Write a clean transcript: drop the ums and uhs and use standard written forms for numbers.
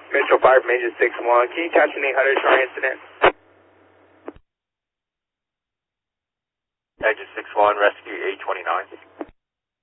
Metro Fire from Engine 6-1. Can you touch any Hunter Shore incident? Engine 6-1, rescue 829.